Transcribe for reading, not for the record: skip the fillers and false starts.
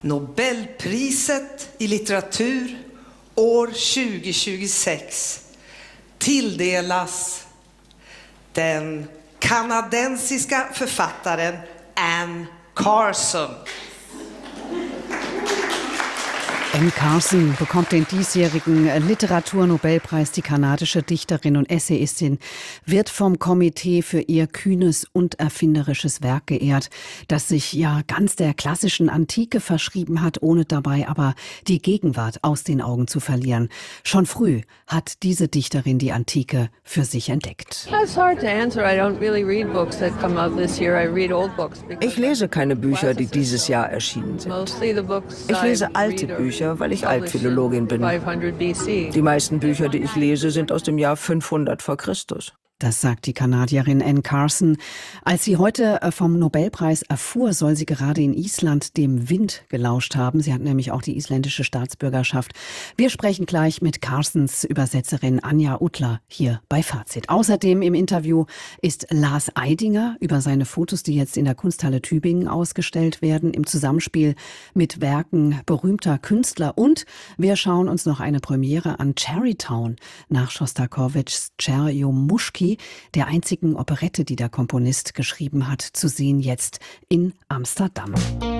Nobelpriset i litteratur år 2026 tilldelas den kanadensiska författaren Anne Carson. Anne Carson bekommt den diesjährigen Literaturnobelpreis. Die kanadische Dichterin und Essayistin wird vom Komitee für ihr kühnes und erfinderisches Werk geehrt, das sich ja ganz der klassischen Antike verschrieben hat, ohne dabei aber die Gegenwart aus den Augen zu verlieren. Schon früh hat diese Dichterin die Antike für sich entdeckt. Ich lese keine Bücher, die dieses Jahr erschienen sind. Ich lese alte Bücher, weil ich Altphilologin bin. Die meisten Bücher, die ich lese, sind aus dem Jahr 500 vor Christus. Das sagt die Kanadierin Anne Carson. Als sie heute vom Nobelpreis erfuhr, soll sie gerade in Island dem Wind gelauscht haben. Sie hat nämlich auch die isländische Staatsbürgerschaft. Wir sprechen gleich mit Carsons Übersetzerin Anja Utler hier bei Fazit. Außerdem im Interview ist Lars Eidinger über seine Fotos, die jetzt in der Kunsthalle Tübingen ausgestellt werden, im Zusammenspiel mit Werken berühmter Künstler. Und wir schauen uns noch eine Premiere an, Cherrytown, nach Schostakowitschs Tscherjomuschki, der einzigen Operette, die der Komponist geschrieben hat, zu sehen jetzt in Amsterdam.